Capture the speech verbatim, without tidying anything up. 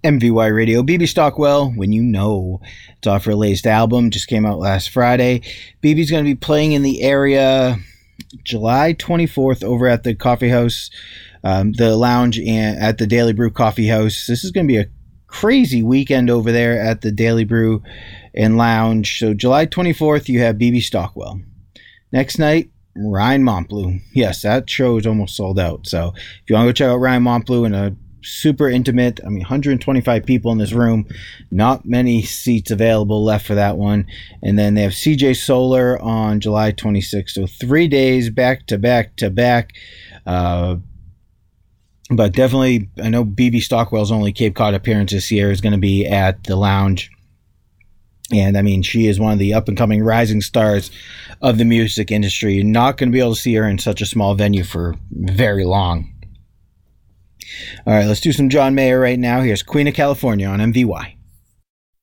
M V Y Radio, B B Stockwell, When You Know. It's off her latest album, just came out last Friday. B B's going to be playing in the area July twenty-fourth over at the coffee house, um, the lounge and at the Daily Brew Coffee House. This is going to be a crazy weekend over there at the Daily Brew and Lounge. So July twenty-fourth, you have B B Stockwell. Next night, Ryan Montbleau. Yes, that show is almost sold out. So if you want to go check out Ryan Montbleau and a super intimate, I mean, one hundred twenty-five people in this room, not many seats available left for that one. And then they have C J Solar on July twenty-sixth. So three days back to back to back. Uh, but definitely, I know B B Stockwell's only Cape Cod appearance this year is going to be at the Lounge. And I mean, she is one of the up and coming rising stars of the music industry. You're not going to be able to see her in such a small venue for very long. All right, let's do some John Mayer right now. Here's Queen of California on M V Y.